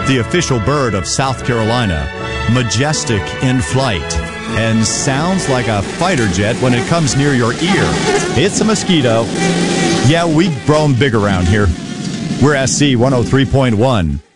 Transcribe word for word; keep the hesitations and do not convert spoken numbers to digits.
the official bird of South Carolina, majestic in flight, and sounds like a fighter jet when it comes near your ear. It's a mosquito. Yeah, we grow 'em big around here. We're S C one oh three point one.